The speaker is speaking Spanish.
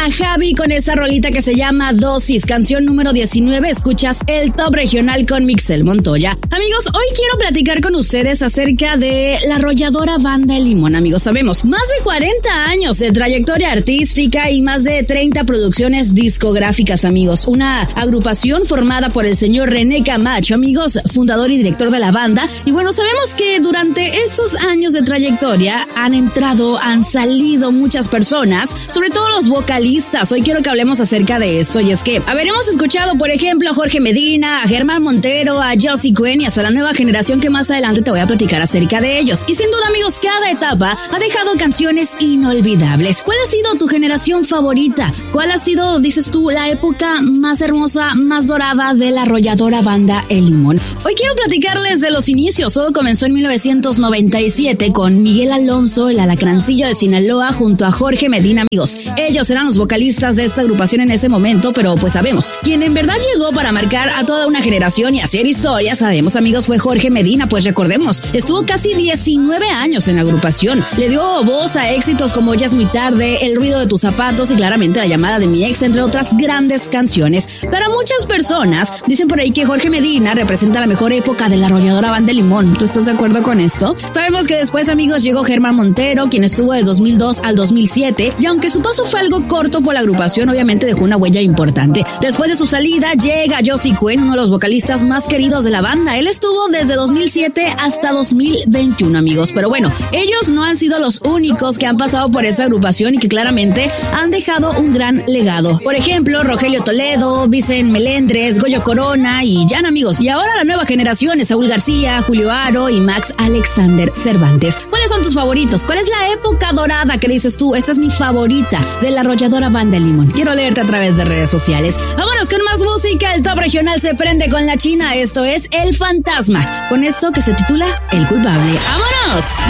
a Javi con esa rolita que se llama Dosis, canción número 19. Escuchas el Top Regional con Mixel Montoya. Amigos, hoy quiero platicar con ustedes acerca de la arrolladora Banda El Limón. Amigos, sabemos, más de 40 años de trayectoria artística y más de 30 producciones discográficas, amigos. Una agrupación formada por el señor René Camacho, amigos, fundador y director de la banda. Y bueno, sabemos que durante esos años de trayectoria han salido muchas personas, sobre todo los vocalistas. Hoy quiero que hablemos acerca de esto, y es que hemos escuchado, por ejemplo, a Jorge Medina, a Germán Montero, a Josie Cuen y hasta la nueva generación que más adelante te voy a platicar acerca de ellos. Y sin duda, amigos, cada etapa ha dejado canciones inolvidables. ¿Cuál ha sido tu generación favorita? ¿Cuál ha sido, dices tú, la época más hermosa, más dorada de la arrolladora Banda El Limón? Hoy quiero platicarles de los inicios. Todo comenzó en 1997 con Miguel Alonso, el alacrancillo de Sinaloa, junto a Jorge Medina, amigos. Ellos eran los vocalistas de esta agrupación en ese momento, pero pues sabemos, quien en verdad llegó para marcar a toda una generación y hacer historia, sabemos, amigos, fue Jorge Medina. Pues recordemos, estuvo casi 19 años en la agrupación. Le dio voz a éxitos como Ya es muy tarde, El ruido de tus zapatos y claramente La llamada de mi ex, entre otras grandes canciones. Para muchas personas, dicen por ahí que Jorge Medina representa la mejor época de la arrolladora Banda El Limón. ¿Tú estás de acuerdo con esto? Sabemos que después, amigos, llegó Germán Montero, quien estuvo de 2002 al 2007, y aunque su paso fue algo corto por la agrupación, obviamente dejó una huella importante. Después de su salida llega Josie Cuen, uno de los vocalistas más queridos de la banda. Él estuvo desde 2007 hasta 2021, amigos. Pero bueno, ellos no han sido los únicos que han pasado por esa agrupación y que claramente han dejado un gran legado. Por ejemplo, Rogelio Toledo, Vicente Melendres, Goyo Corona y Jan, amigos. Y ahora la nueva generación es Saúl García, Julio Aro y Max Alexander Cervantes. ¿Cuáles son tus favoritos? ¿Cuál es la época dorada que dices tú? Esta es mi favorita de la arrolladora Banda El Limón. Quiero leerte a través de redes sociales. Vámonos con más música. El Top Regional se prende con la China. Esto es El Fantasma, con esto que se titula El Culpable. ¡Vámonos!